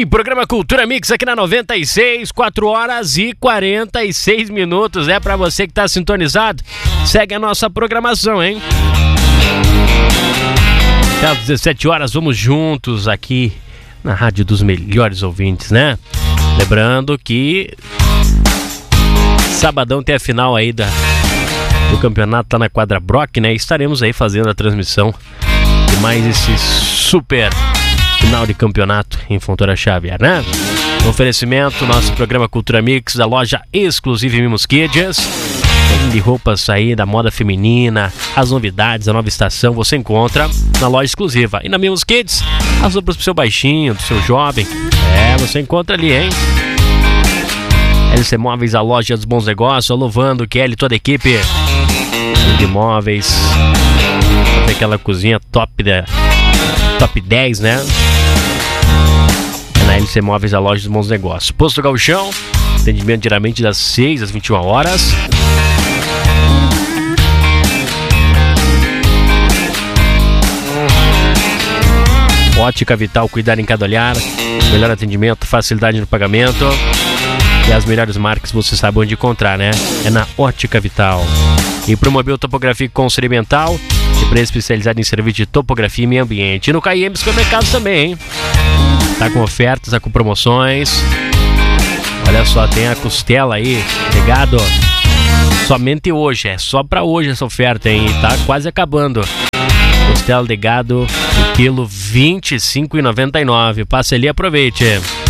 programa Cultura Mix aqui na 96, 4 horas e 46 minutos. É pra você que tá sintonizado, segue a nossa programação, hein? Até às 17 horas, vamos juntos aqui na Rádio dos Melhores Ouvintes, né? Lembrando que sabadão tem a final aí do campeonato, tá na quadra Brock, né? Estaremos aí fazendo a transmissão de mais esse super final de campeonato em Fontoura Xavier, né? Oferecimento, nosso programa Cultura Mix, da loja exclusiva Mimos Kids, de roupas aí da moda feminina, as novidades, a nova estação, você encontra na loja exclusiva. E na Mimos Kids, as roupas pro seu baixinho, do seu jovem, você encontra ali, hein? LC Móveis, a loja dos bons negócios, louvando o Kelly e toda a equipe de móveis, aquela cozinha top 10, né? Na LC Móveis, a loja dos bons negócios. Posto Gauchão, atendimento diariamente das 6 às 21 horas. Ótica Vital, cuidar em cada olhar, melhor atendimento, facilidade no pagamento e as melhores marcas você sabe onde encontrar, né? É na Ótica Vital. E Promobil Topografia Consultoria Ambiental, empresa especializada em serviço de topografia e meio ambiente. E no KM Supermercados também, hein? Tá com ofertas, tá com promoções. Olha só, tem a costela aí, ligado? Somente hoje, é só pra hoje essa oferta, hein? Tá quase acabando. Costela de gado, o quilo R$ 25,99. Passe ali e aproveite.